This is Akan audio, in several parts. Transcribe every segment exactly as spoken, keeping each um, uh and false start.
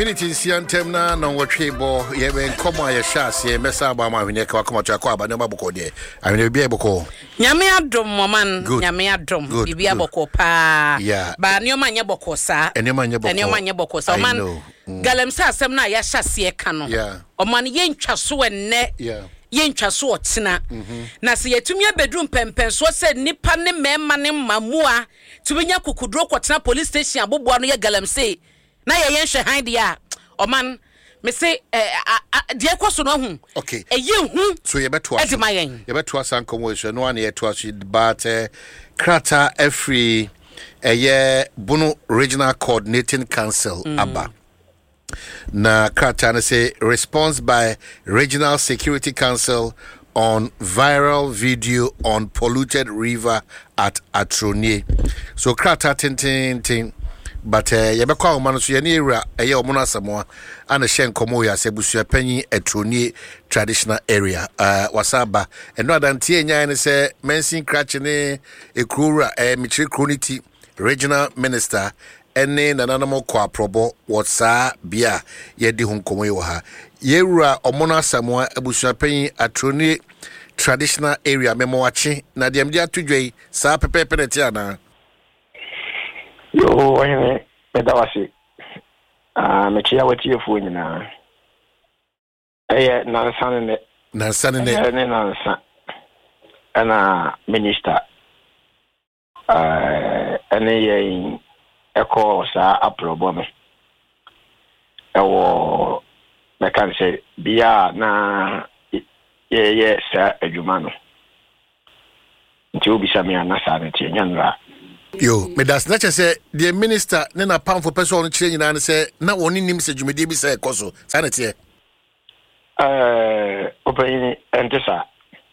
Minute siantem na na wotwe bo ye ben komo aye shas ye mesa ba ma hwene ka koma twako aba na maboko de ahwene bia boko nyame adom moman nyame adom bibia boko pa ba nioma nye boko sa enioma nye boko enioma nye boko sa man galemsa asem na ya shase ye ka no oman ye ntwaso enne ye ntwaso otena na se yetumi abedrum pempen so se nipa ne mema ne mamua tubenya kukudro kwotena police station aboboa no ye galemse na ye yen hwe han dia oman me say de ekoso no hu okay eye hu so ye beto aso ye beto asan komo ehwe no an ye to aso but krata every eye Bono Regional Coordinating Council mm. aba na krata na say response by Regional Security Council on viral video on polluted river at Atronie. So krata tin tin tin but uh, yebekwa omano so ye ne ewura eye omono asamoa ana hye nkomo ya sebusua panyi Atronie traditional area uh, wasaba eno adantie enyan ne se mensin crash ne ekrura eh michire cronity regional minister ene nananamo kwa probo wotsa bia ye di hu nkomo ye ha yewura omono asamoa abusua panyi Atronie traditional area memowachi na dem dia tudwei sa pepepe ne tia na yo wene medawasi ah metia wati efu nyina eh nansa ne nansa ne ne nansa ana minister ah ene ye eko sa aprobo me ewo me kan se bia na ye ye sa adwuma no nti obi sami anasa ne tie nyanra yo me das na che the minister ne na pamfo person no kire nyina ne se na woni nim se dwumede bi se ekoso sa na tie eh opini entesa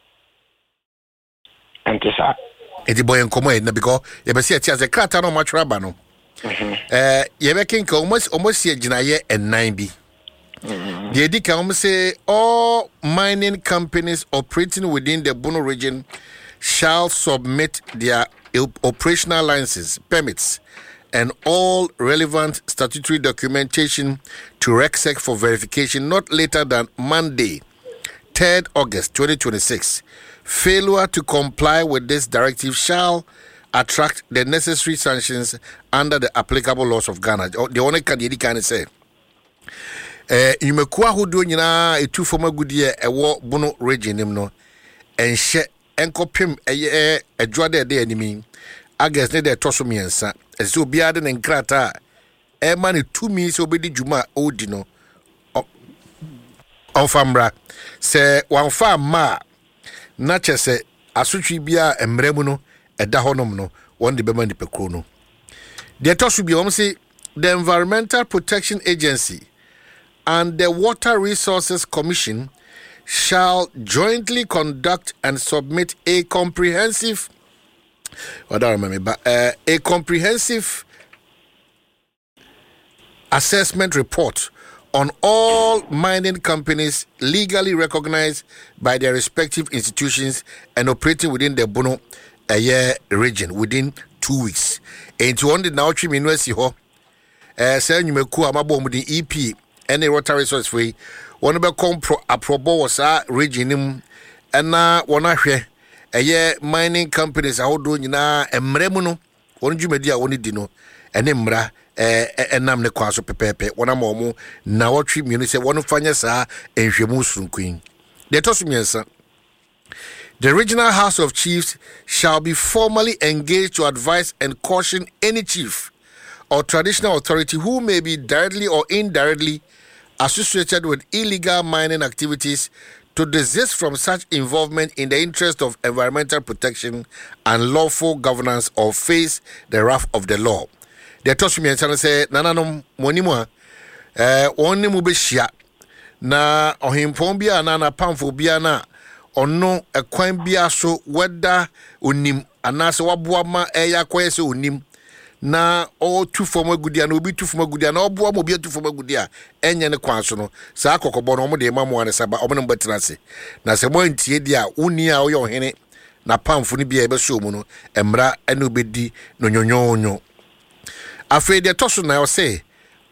entesa edi boy enkomo e na because ye be se tie as a krata no matwra ba no eh ye be kinka almost almost ye ginaye nine bi the edika um say all mining companies operating within the Bono region shall submit their operational licenses, permits, and all relevant statutory documentation to RECSEC for verification not later than Monday, third August twenty twenty-six. Failure to comply with this directive shall attract the necessary sanctions under the applicable laws of Ghana. The only candidate can say. Eh imekuwa hodo nyina etu foma gudie ewo Bono region nim no enhye enkopem eye adwade de animi August ne de toso miensa ese obia de nkrata e ma ne tumi se obedi djuma odi no onfamra se wanfa ma na chese asotwi bia emremu no eda honom no won de bema ni pekro no de toso bia om se the Environmental Protection Agency and the Water Resources Commission shall jointly conduct and submit a comprehensive what I remember but uh, a comprehensive assessment report on all mining companies legally recognized by their respective institutions and operating within the Bono uh, year region within two weeks. And to only now three university ho uh say nyumeku amabo mu E P any water resource free one be compro aprobo was a region nim na wona hwe eye mining companies ahodo nyina emremu no won dwumadi a woni di no ene mra eh enam ne kwaso pepepe wona momu na wotwe mienu se won fanya saa enhwemu sunkun de to sumiensa. The Regional House of Chiefs shall be formally engaged to advise and caution any chief or traditional authority who may be directly or indirectly associated with illegal mining activities to desist from such involvement in the interest of environmental protection and lawful governance or face the wrath of the law. The Tosumi and say, Nananom Monimo, eh, only Mubeshia, na ohimpombia na na pamphobia na ono ekwan bia so weda onim anase waboa ma eya kwese onim na o tu foma gudia na obi tu foma gudia na oboa mo bi tu foma gudia enye ne kwan so no sa akokọbọ no mo de mamu ane saba omo no betrase na se mo antie dia uni a wo ye ohene na pamfo ni bia ebe so mu no emra ene obedi no nyonyonyo afre de toso na o say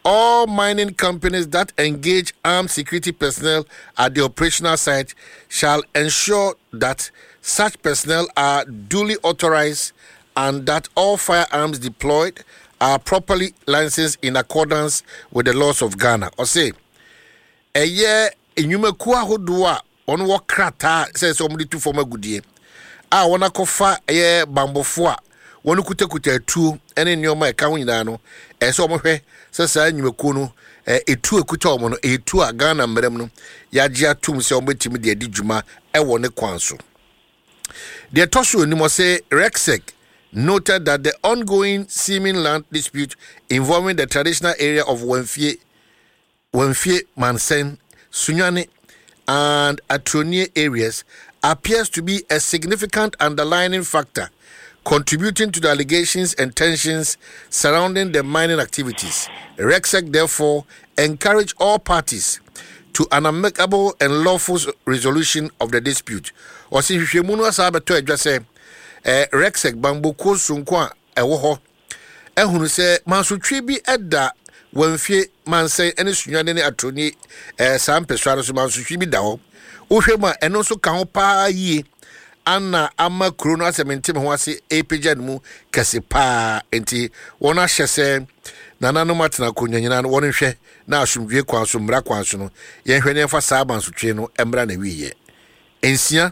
all mining companies that engage armed security personnel at the operational site shall ensure that such personnel are duly authorized and that all firearms deployed are properly licensed in accordance with the laws of Ghana. Or say, a year in Yumekua Hodua on what krata says only two former goodie. I wanna kofa a year bambofua. One kute kute two, and in your my kawinano, and so much says I knew Kuno, a two kutomono, a two a Ghana meremno, Yajia tum se ombetimi de dijuma, a one a quanso. The Toshu Nimose Rexec noted that the ongoing seeming land dispute involving the traditional area of Wemfie, Wemfie Mansen, Sunyani, and Atronie areas appears to be a significant underlying factor contributing to the allegations and tensions surrounding the mining activities. Rexec therefore encourage all parties to an amicable and lawful resolution of the dispute. Or si hwehwemu no asabeto adwa se eh Rexec bamboko sunkwa ewo ho ehunu se mansotwe bi eda wamfie mansen ene sunwane ne atoni eh sampeswaro so mansotwe bi da ho wohwema eno so ka ho pa yie ana ama kuro no asementem ho ase epejan mu kase pa enti wona hyese nana no matena konyanyina no won hwe na asomdwe kwanso mra kwanso no yen hwe ne fa saa mansotwe no emra na wiye ensia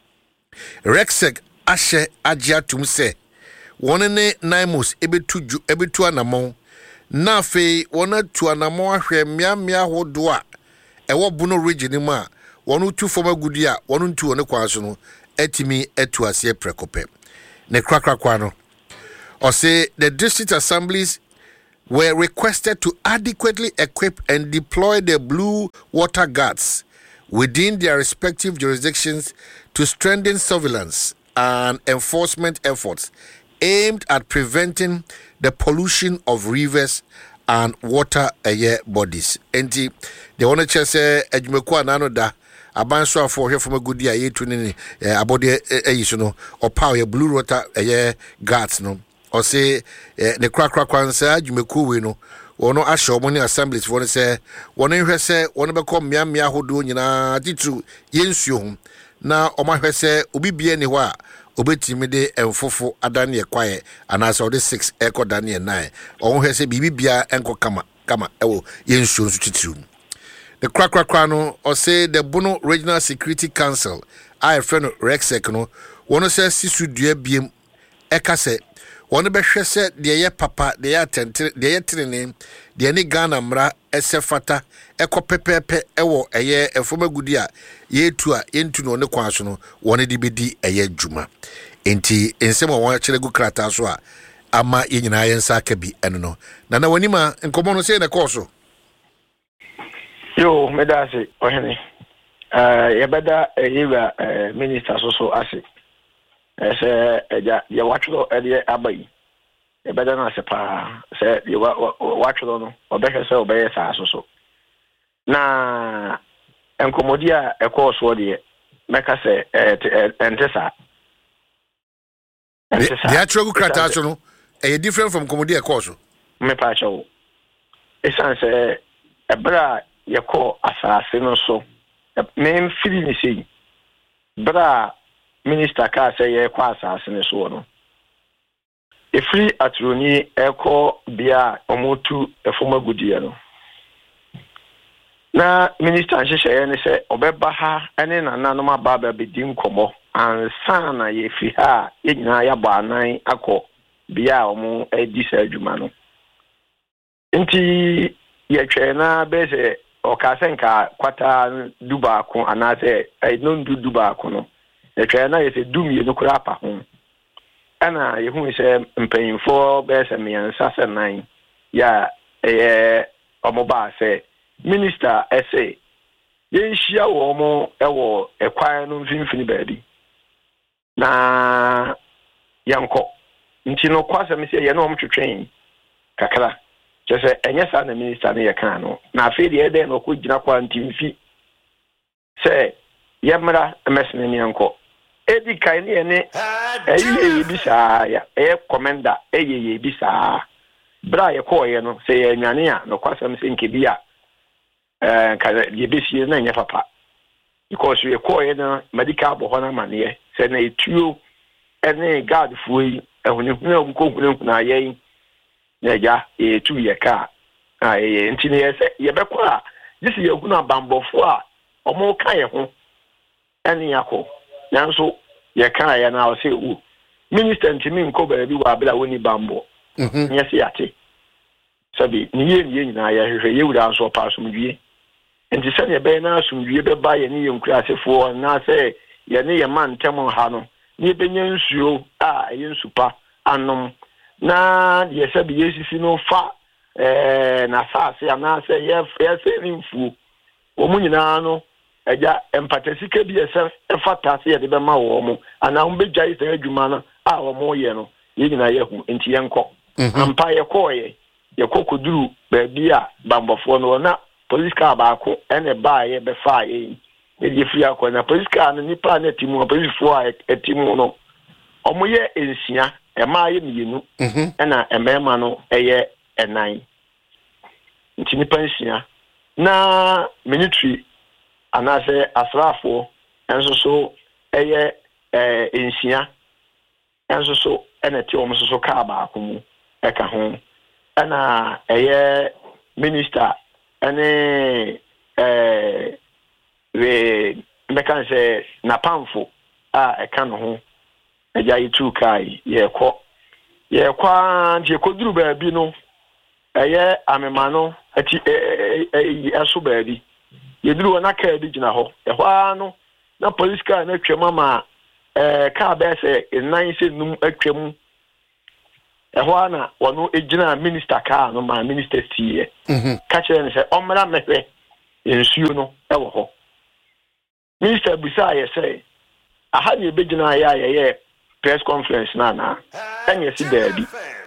Rexec ashe agya tum se won ne Naimos ebetu ju ebetu anamon na fe wona tu anamon ahwe mmia mmia hodo a ewo Bono region mu a wonu tu foma gudi a wonu tu one kwanso no etimi etu ase prekope ne krakrakwa no or say the district assemblies were requested to adequately equip and deploy the blue water guards within their respective jurisdictions to strengthen surveillance and enforcement efforts aimed at preventing the pollution of rivers and water air bodies. Enti they want to say ejumekwa nano da abanso afo hwe from a good year yetu ni abode eyiso no or power blue water air guards no or say the crack crack kwansa ejumekwa we no ono ahye omoni assemblies for say wono hwe say wono be kom mia mia hodo nyina titu yensuo ho na omahwe say obi bia ni ho a obetimi de emfofo adane ye kwaye anasa ode six eko dane nine ohwe say bibi bia enko kama kama ewo yensuo nso titiru the crack crack no or say the Bono Regional Security Council I friend Rexec no wono say sisu dua biem eka say wono be hwe say de ye papa de ye atente de ye trene de ne Ghana mra esefata eko pepepe ewo eye efoma gudi a ye tu a yentu no ne kwanso no wono de bedi eye djuma enti ensem won kire gu krata so a ama yenyina yensa aka bi eno no na na wanima nkomo no say na course yo medase ohene eh yebeda eyiwa minister so so ase ese eja ye watcho ede abai yebeda na se pa se ye watcho no obehwe se obeye sa so so na enkomodi a ekọ so de meka se entesa the actual krata so no e different from komodi ekọ so me pa cho esan se ebra yeko asase no so men fili ni sei bra minister ka say yeko asase no so no e free atroni eko bia omotu efoma gudie no na minister nhyehyɛ ne sɛ obɛba ha ene nana no ma ba ba bedin komo ansa na ye fi ha yenyina ya ba anan akɔ bia omo edi sa adwuma no nti ye twena bese o ka senka kwata duba ko anase ai non du duba ko no e twa na ye se dumie no kura pa ho ana ye hu se mpanyinfo be se miansa se nan ya eh omoba se minister ese ye nhia wo mo ewo ekwan no mfimfini baabi na yanko nti no kwasa me se ye no omtwetwen kakra just enye sa na minister ne yekan no na afi de ede no ko gina kwa ntimfi se yemra mesene ne anko edi kai ne ne eye ye bi sa ya e commander eye ye bi sa bra ye ko ye no se ye nwane a no kwasam se nkebi a eh ka ye besie na nya papa because ye ko ye no medical bo ho na mane se na etuo ene guard fuyi ehune hunu ko hunu na ye na ja etu ye ka a ye ntine ye se ye bekọ a disi ye hunu abambofo a omo ka ye ho ene yakọ nanso ye ka ye na o se u minister ntimi nko ba bi wa bla woni bambo mhm nye se yate sabi ni ye ni nyina ya hwehwe ye wura nso pa asomdwie enti se ne be na asomdwie be ba ye ni ye nkura asefo na se ye ne ye man tem ha no ni benye nsuo a ye nsupa anom na ye sabi yesisi no fa eh na saase ana se ye ye se ni mfu wo mu nyina no eja empatasika bi ese efata se ye de be ma wo mu ana wo be gya ise adwuma no a wo mo ye no ye nyina ye hu enti ye nko ampa ye ko ye ye kokoduru ba bi a bambofo no na police car ba ko ene ba ye be fa ye ye free akọ na police car no nipa na timu police fo a etimu no omo ye ensia e ma ye mienu na emema no eye enan nti nipa ensia na military anase asrafo enso so eye eh ensia enso so ene ti omo so car ba ko mu e ka ho na eye minister ene eh we mekan se na pamfo a e ka no ho eja yitu kai ye ko ye kwa nje koduru ba bi no eye amema no ati e aso ba bi ye duru na ka bi gina ho e hwa no na police car na twema ma eh ka ba se nnan se num atwam e hwa na wono ejina minister car no ma minister tie mhm ka kire ne se omra mehwe ensuo no e wo ho Minister Bisa ye say aha ne begina ya ye press conference na na enye si baabi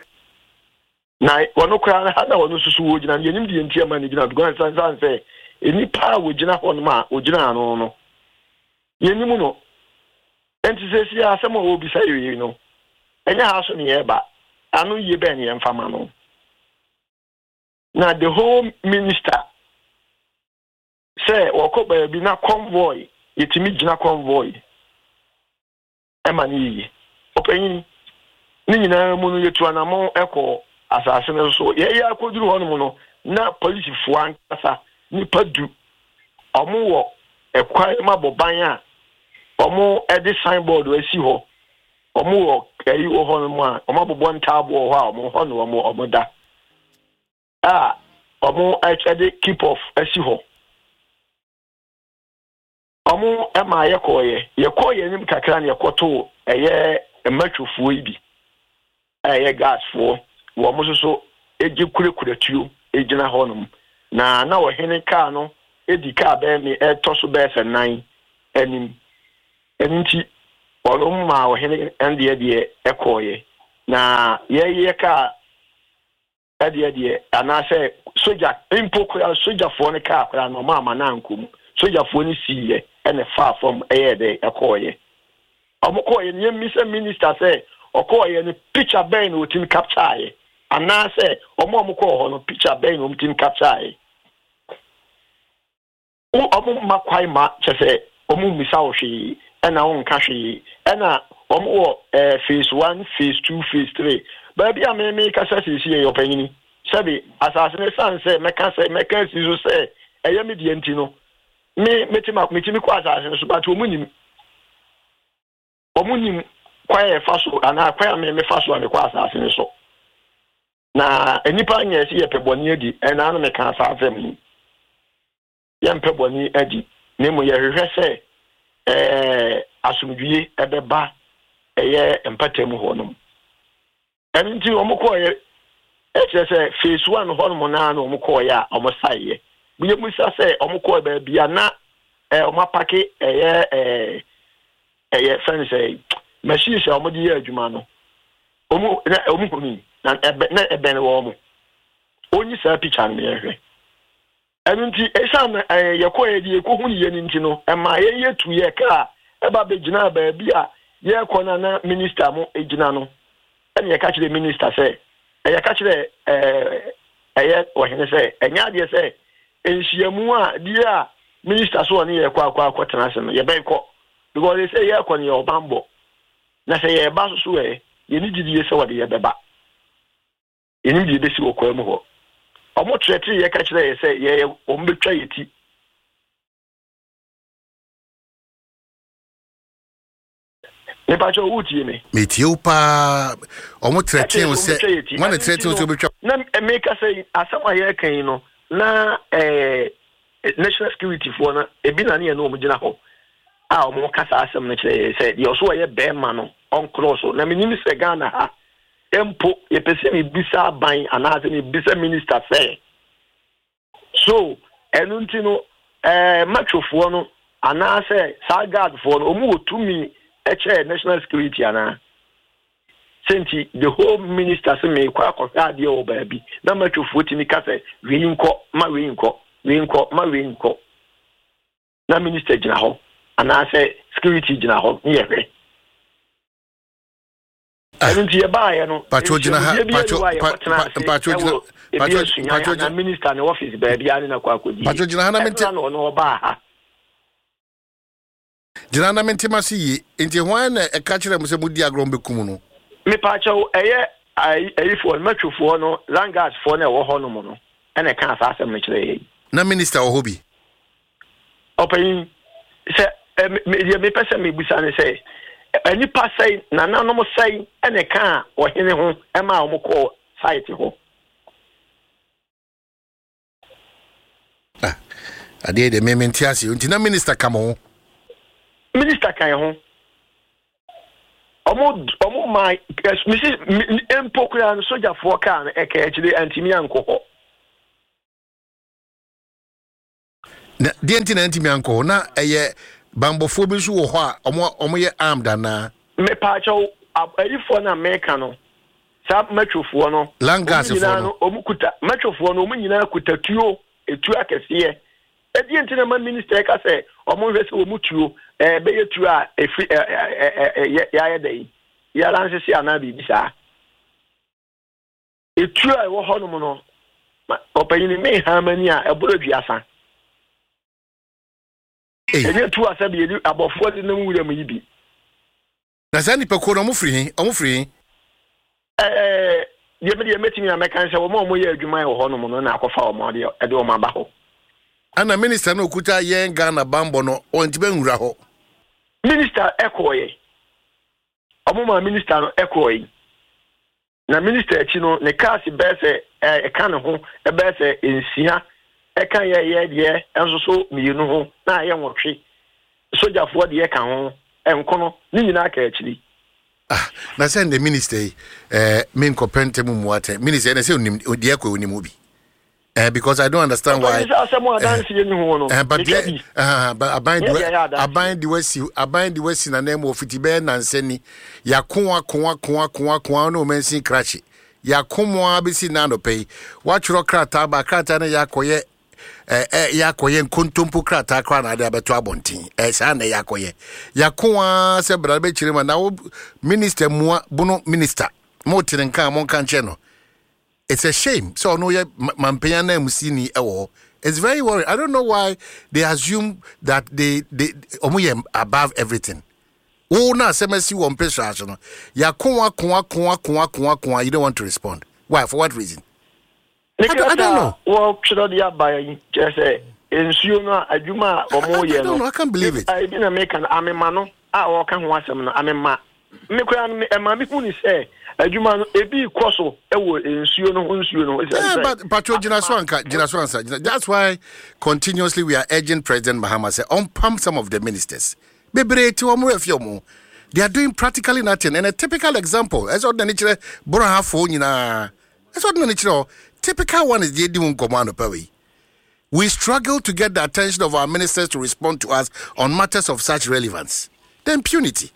na wono kra na hada wono susu wo gina ye nim de ntia ma ne gina do gan san san say eni pa wo gina ho no ma wo gina no no ye nim no enti se si asem wo Bisa ye no enya ha so ne ye ba anu ye be ne ye mfama no na the whole minister say wako baabi na convoy yetimi gina convoy ema ni yi opanyin ni nyina mu no yetu anamo eko asase no so ye ya koduru ho no no na police fo ankasa ni padu omo wo ekwan maboban a omo e de signboard asi ho omo wo ayi wo ho no mu a omo bobo ntabo ho a omo ho no omo omo da ah omo e de keep off asi ho omo ema ye koye ye koye nim kakra na ye koto eye ematwofo ibi eye gasfo wo mo so eji kure kure tuo ejina honum na na wo hene ka no edi ka be mi etoso be se nan anim enti wo ma wo hene ende de ekoye na ye ye ka ede de anase soja impokura soja fo ne ka akra no ma ma na nkom soja fo ni siye ene far from eye de ekoye omokoye ni misa minister say okoye ni picture ben o team capture ye ana say omo omoko ho no picture ben o team capture ye o omo makwai ma chese omo misa o hwe ena on ka hwe ena omo wo eh, phase one phase two phase three baby a me me ka say si ye opanyini sabi asase ne san say meka say meka si so say eye me die ntino me metima metimi kwa asase so but omunim omunim kwa e faso ana kwa me me faso ame kwa asase so na enipa nya si ye peboni adi ena anu me ka asase mu ye peboni adi ne mu ye hwehwe se eh asumdwie ebeba eye empatem ho no enti omukọ ye e che se phase one ho no na na omukọ ya omosaye buye musa se omukọ ba bia na eh omapake eye eh eye fancy machine sha omodi ya adwuma no omu na omu koni na ebe na ebe ne wo mu onyi sa picture no yehwe enti esam yekọ ye die ko hu ye ni nti no e ma ye ye tu ye ka e ba be gina ba bia ye ko na na minister mo e gina no ene ye ka kire minister se ɛyɛ ka kyerɛ ɛɛ ɛyɛ ɔhene sɛ ɛnyɛ adeɛ sɛ nhyiamu a deɛ a minister so ɔne yɛ kɔ akɔ akɔtena ase no yɛbɛkɔ because they say yɛ kɔ ne yɛ ɔbambɔ na sɛ yɛba so so ɛ yɛni gyidie sɛ wɔde yɛbɛba yɛnim deɛ bɛsi wɔ kwan mu hɔ ɔmo trɛtiri yɛ ka kyerɛ yɛ sɛ yɛyɛ ɔmo bɛtwa yɛ ti nipa kyɛ ɔwo tie me metie wo paa ɔmo trɛtiri wo sɛ wɔne trɛtiri wo sɛ wobɛtwa na meka sɛ asɛm a yɛka yi no na ɛɛ national security for na ebi na ne yɛ no ɔmo gyina hɔ a ɔmo kasa asɛm no kyerɛ yɛ sɛ deɛ ɔso ɔyɛ bɛrima no ɔnkorɔ so na menim sɛ Ghana ha empo yɛpɛ sɛ mebisa aban anaasɛ mebisa minister sɛ so ɛno nti no ɛɛ matwofoɔ no anaasɛ saa guardfoɔ no ɔmo wɔ tumi ɛkyerɛ national security anaa senti the whole minister sɛ mekɔ akɔhwɛ adeɛ wɔ baabi na matwofoɔ tumi ka sɛ wei nkɔ ma wei nkɔ wei nkɔ ma wei nkɔ na minister gyina hɔ anaasɛ security gyina hɔ ne yɛhwɛ ɛno nti yɛbaayɛ no patro gyina ha patro patro gyina patro gyina minister ne office baabi ane na kɔ akɔdi patro gyina ha na mente na ɔno ɔbaa ha gyina na mente ma se yi nti hwan na ɛka kyerɛ mo sɛ mudi agron bɛkum no me pakyɛw ɛyɛ ayifoɔ no matwofoɔ no langasfoɔ no ɛwɔ hɔ no mu no ɛna ɛka asa asɛm no kyerɛ yɛ na minister wɔ hɔ bi ɔpanyin sɛ me mepɛ sɛ mebusa ne sɛ anipa sɛi nananom sɛi ɛna ɛka a ɔhene ho ɛma a ɔmo kɔɔ site hɔ ah adeɛ de me mente ase nti na minister ka mo ho minister kan ho omo omo my misi empokura no sojafoɔ kan eka akyire antimi ankɔ hɔ na de antimi antimi ankɔ hɔ na ɛyɛ bambɔfoɔ bi so wɔ hɔ a omo omo yɛ armed ana me pa kyɛw ayifoɔ na meka no sa matwofoɔ no langasfoɔ no omo kuta matwofoɔ no omo nyina kuta tuo etu akɛseɛ edi ntina ma minister ka sɛ omo hwɛ sɛ omo tuo eh be yetu a efi eh ya ya dai ya lan sisi ana bi bisa etu a wo ho no mo no opanyin me ha mani a eboro duasa eh tu asa bi edi abofo de na nwura mu yibi na sani pe ko no mo firi omo firi eh ye me de metimi na meka nse wo mo mo ye adwuma wo ho no mo no na akɔfa wo mo de de wo ma ba ho ana minister no okuta yen Ghana bambo no ontibe nwura ho minister ekoye omuma minister no ekoye na minister echi no ne cars bese e ka ne ho e bese ensia e kan ye ye de enso so mienu ho na ye nwotwe sojafo de ye ka ho enkono ni nyina ka echi ah na send the minister eh men ko pente mu muate minister na se onim de ekɔ onim obi Uh, because I don't understand why. Uh, uh, but the uh, but abide abide the west abide the west in the name of Fitibe Nanseni Yakua Kwa Kwa Kwa Kwa no mention crash Yakumwa bisi nano pay watch rock crata ba crata na yakoye eh eh yakoye nkontompo crata kra na de abeto abontin eh sa na yakoye Yakua se brabe chirima na minister mua bono minister mo tirenka mo kan che no. It's a shame. So no, yeah, Mampeyana Musini ewo. It's very worrying. I don't know why they assume that they they omuye above everything. Oh, na semesi one pressure. No, ya kwa kwa kwa kwa kwa kwa. You don't want to respond. Why? For what reason? I don't, I don't know. Well, should I buy just say ensure adwuma omuye no. I don't know. I can't believe it. I been American army mano. Ah, o kan ho asem no. Ame ma. Me kwa me ma me hu ni say adwuma no ebi koso ewo ensuo no nsuo no yeah, but patro Jinaswanka Jinaswansa that's why continuously we are urging President Mahama say on pump some of the ministers bebre ti omo refiomo they are doing practically nothing and a typical example as what the nature boro hafo nyina as what the nature typical one is the di command pawe we struggle to get the attention of our ministers to respond to us on matters of such relevance the impunity.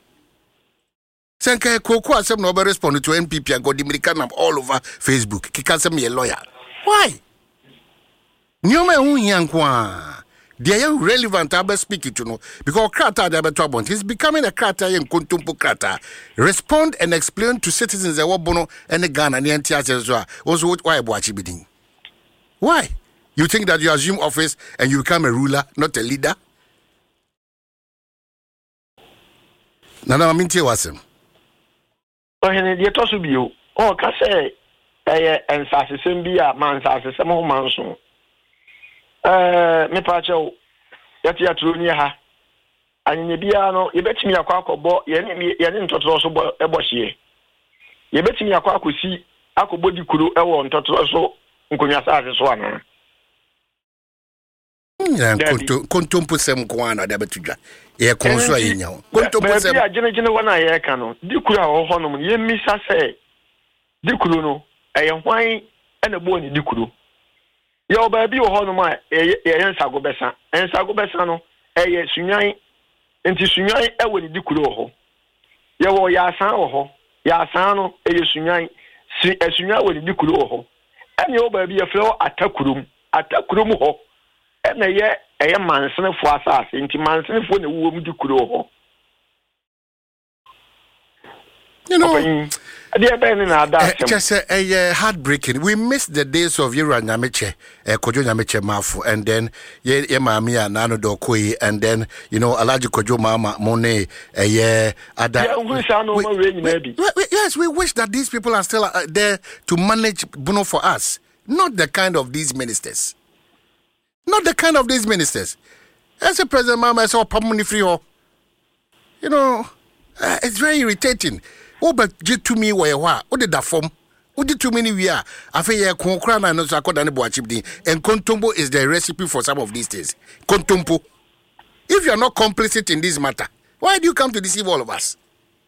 Senka Koko asem no be respond to N P P and go Dimirikanam all over Facebook. Kika sem ye lawyer. Why? Nyoma hu hiankwa. They are relevant to speak it to know because krata they beto abont. He's becoming a krata in kontumpo krata. Respond and explain to citizens that bono and the Ghana and the N T S as well. Also, why watch bidding? Why? You think that you assume office and you become a ruler, not a leader? Nana Minti was him. Oh, and the Tosubu. Oh, Casse, eh, and Sassy Simbia, man, Sassy, some more manson. Eh, me pacho, yet ya true near her. And in the piano, you bet me a quack or bo, you didn't also a boshy. You bet me a quack could see, I could body kuru, I want to also, Uncunyasa as one. Kontumpo sem kwana da betuja e konso ayenya kontumpo sem ya jene jene wana ye ka no dikura ho ho no ye misa se dikuru no eye hwan e na bo ni dikuru ye oba bi ho no ma ye ye nsago besa nsago besa no eye sunyan enti sunyan e wo ni dikuru ho ye wo ya san ho ya san no eye sunyan si sunyan wo ni dikuru ho ene oba bi ye flo atakurum atakurum ho na ye eye mansene fo asase nti mansene fo na wo mu dikuro ho you know they been na that just a heartbreaking. We miss the days of Yura Nyameche eh Kojo Nyameche Mafu and then ye ye mamia nano dokoi and then you know Alaji Kojo Mama Mone eh yeah ada yes we wish that these people are still uh, there to manage Bono for us, not the kind of these ministers. Not the kind of these ministers. As a president, Mama, I saw Pamuni free. You know, uh, it's very irritating. Oh, but get to me where you are. What did that form? What did too many we are? I feel yeah, Konkrana and also and Kontumpo is the recipe for some of these things. Kontumpo. If you are not complicit in this matter, why do you come to deceive all of us?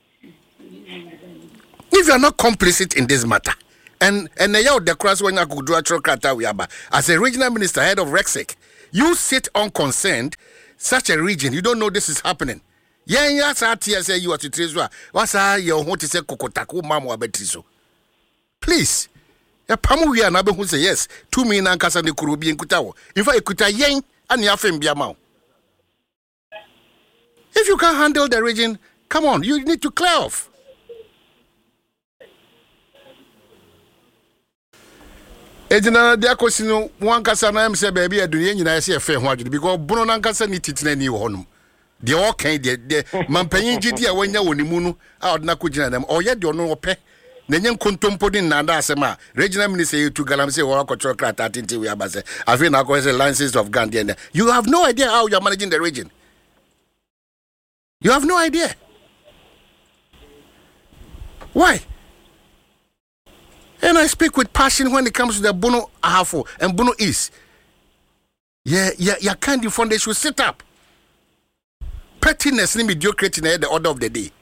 If you are not complicit in this matter, And and now the cross when I could do a trocata we are as a regional minister, head of Rexec, you sit unconcerned, such a region, you don't know this is happening. Yeah, yes, I say you are to Treswa. What's your want to say Kokotaku Mamo Betriso? Please. A Pamu we are neighbor who say yes, two me and Casa de Kurubi and Kutawa. In fact, Kuta Yang and Yafim Biamau. If you can't handle the region, come on, you need to clear off. Ejina de akosino wan kasa na am say baby adunie nyina say efe ho adwede because bono nan kasa ni titina ni wo honum de o kan de de mampanyin gidi a wanya wonimu no a odna ko gina dem o ye de ono ope na nyen kontompo din na da asema regional minister you to galam say wo akotro krata tinti we abase afi na ko say licenses of Gandhi and you have no idea how you are managing the region. You have no idea. Why? And I speak with passion when it comes to the Bono Ahafo and Bono East. Yeah, yeah, yeah, kind of fund they should sit up. Pettiness and mediocrity in the order of the day.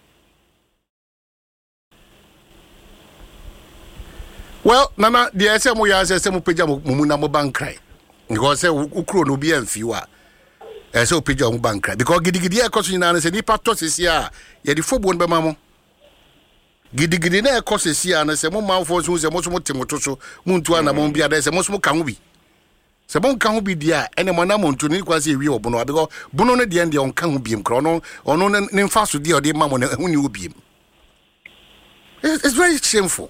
Well, Nana, the S M O ya says some page mumuna mo bankrai. Because say ukro no be enfiwa. Eh so page mo bankrai because gidi gidi e koso nyina say nipa to sisi a ye di fobo no be mamo. Gidi gidi na ekosse sia na se mo manfo so se mo so motemoto so muntu ana mo bia da se mo so ka ho bi se mo ka ho bi dia ene mo na mo ntu ni kwase ewi obono because bono no de ende on ka ho bi mkro no ono ne mfa so dia o de ma mo na hu ni obi. It's very shameful.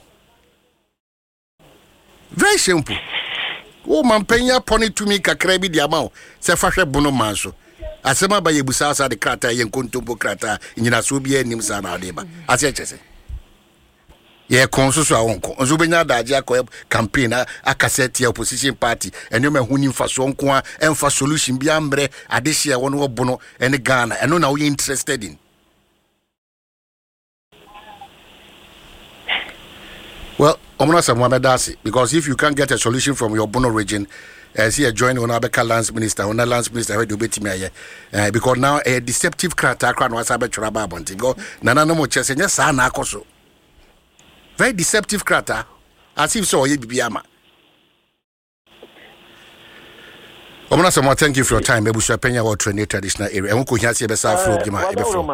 Very shameful. Oh man penya pony to me kakra bi dia ma o se fa hwe bono man so asema ba yebusa asa de krata yen kontompo krata nyina so bi anim sa na de ba ase chese. Yeah, consuso awonko. Onzo benya daje akọ campaign akasete opposition party eno ma huni mfa so nko a emfa solution bia mbre adehia wono obono ene Ghana eno na we interested in. Well, omona samwa bedase because if you can't get a solution from your Bono region, as uh, you join on Abeka Lands Minister, on the Lands Minister, where do bet me uh, because now a deceptive crata crown was about Traba Bonti go Nana no more chess and yes, Sana Koso. Very deceptive crata, as if so, ye bibiama. Omona Samoa, thank you for your time. Maybe we penya or train traditional area. And we could hear the besa from Gima.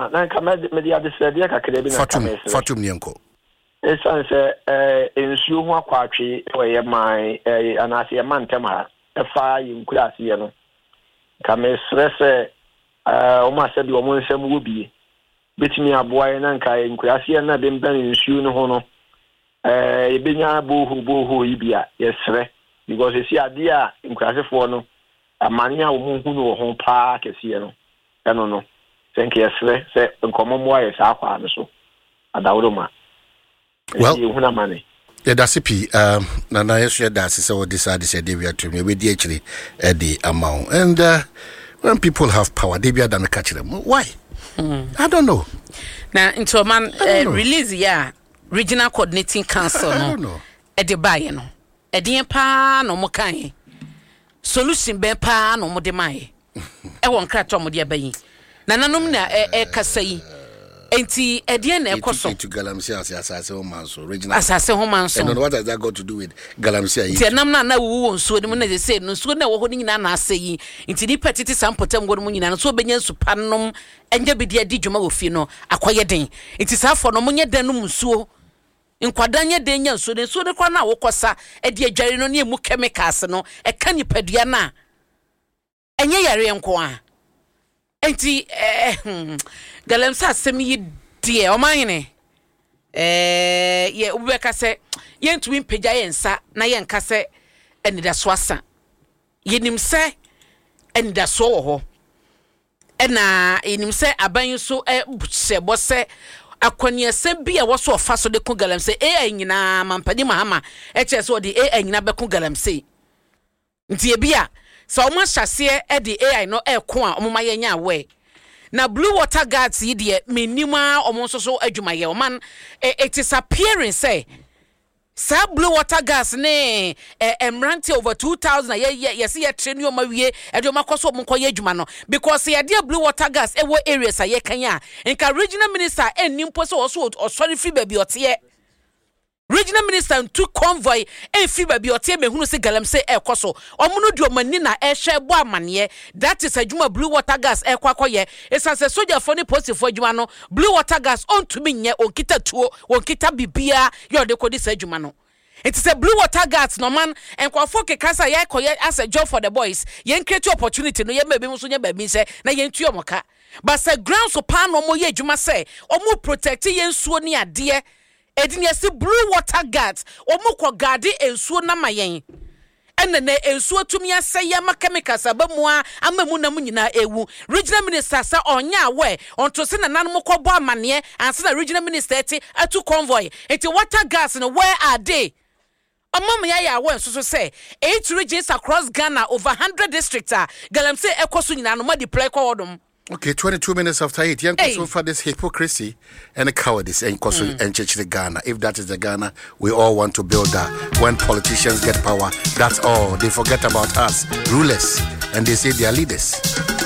Fatum, Fatum Nyanko. It's answer in Suwa Quatri, where my and I see a man tema, a fire in Kurasiano. kame stress eh o ma se bi o mo nsem wo bie betimi aboa na nka nkurase na dem ban nsuo no ho no eh ebenya boho boho ibia yesre because esi ade a nkurase fo no amane a wo mu hu no ho pa kese no eno no thank you yesre se nkomo mo aye sa kwa no so adawro ma well you huna money yeah that's it um na na yesu that's say what decide say dey we to me we dey actually uh, the amount and uh, when people have power they be than catch them why mm. I don't know now into man uh, release yeah regional coordinating council no I don't know e de baye no e de pa no mo kan solution be pa no mo de mai e won krato mo de bayi na nanom na e kasa yi enti e de na ekoso to Galamsey asase ho manso regional asase ho manso and what has that got to do with Galamsey enti nam na na wuwo nsuo de mo na de say no nsuo na wo ho ni nyina na asayi enti ni petiti sampotam go mo nyina no so benya nsu panom enja bi de adi dwuma wo fie no akoye den enti safo no mo nye den no nsuo nkwadanye den nya nsuo de nsuo de kwa na wo kosa e de adware no ne emu chemicals no e ka nipadua na enye yare nko a enti eh Galamsey asem yi die o manyene eh ye ubeka se ye ntumi mpagya ye nsa na ye nka se enida so asa yenim se enida so wo ho ena yenim se aban so e sebo se akwaniasem bi a wo so ofa so de ko Galamsey e anyina mampani mahama e che se o de e anyina be ko Galamsey nti e bia so o ma hyase e de A I no e ko a o ma ye nya we na Blue Water Guards yi de menima omo so so adwumaye o man it is appearing say sa Blue Water Guards ne emrante over two thousand ye ye se ye train yo ma wie e de makoso mo koye adwuma no because ye de Blue Water Guards e wo areas a ye kan a nka regional minister enimpo so so osori free baby ote regional minister took convoy and fiba bi ote mehunu se Galamsey e koso omuno di omani na e hwe bo amane that is adwuma Blue Water Gas e kwakoye esase soldier for ni post for adwuma no Blue Water Gas on to me nye onkita tuo onkita bibia yo de kodi se adwuma no it is a Blue Water Gas no man and kwafo ke kasa ye koye as a job for the boys yen create opportunity no ye baby so nya baby se na yen tuo moka but say ground so pan no mo ye adwuma se omo protect yen suo ni ade edini esi Blue Water Guards omukọ gade ensuo na mayen enene ensuo tumi aseye ma chemicals abamu a amamu na munyina ewu regional minister sa onya we onto se na nanom kọ bo amane anse na regional minister eti atu convoy eti water gas no where are they amam ya ya we so so say eight regions across Ghana over one hundred districts a Galamsey ekoso nyina no ma deploy kwa odom. Okay, twenty-two minutes after eight. Young hey. For this hypocrisy and cowardice and mm. and church the Ghana. If that is the Ghana we all want to build that. When politicians get power, that's all. They forget about us, rulers, and they say they are leaders.